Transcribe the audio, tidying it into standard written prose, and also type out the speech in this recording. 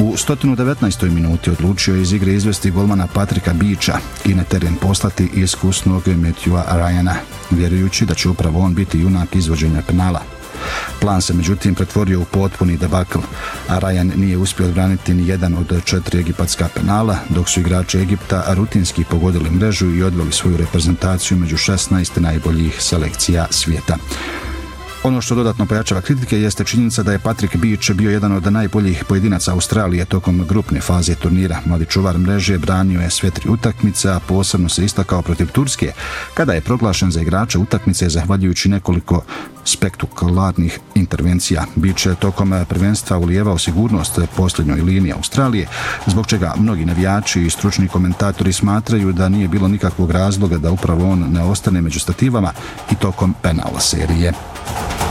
U 119. minuti odlučio je iz igre izvesti golmana Patricka Beacha i na teren poslati iskusnog Matthewa Ryana, vjerujući da će upravo on biti junak izvođenja penala. Plan se međutim pretvorio u potpuni debakl, a Ryan nije uspio odbraniti ni jedan od 4 egipatska penala, dok su igrači Egipta rutinski pogodili mrežu i odveli svoju reprezentaciju među 16 najboljih selekcija svijeta. Ono što dodatno pojačava kritike jeste činjenica da je Patrick Beach bio jedan od najboljih pojedinaca Australije tokom grupne faze turnira. Mladi čuvar mreže branio je sve 3 utakmice, a posebno se istakao protiv Turske, kada je proglašen za igrača utakmice zahvaljujući nekoliko spektakularnih intervencija. Beach je tokom prvenstva ulijevao sigurnost posljednjoj liniji Australije, zbog čega mnogi navijači i stručni komentatori smatraju da nije bilo nikakvog razloga da upravo on ne ostane među stativama i tokom penala serije.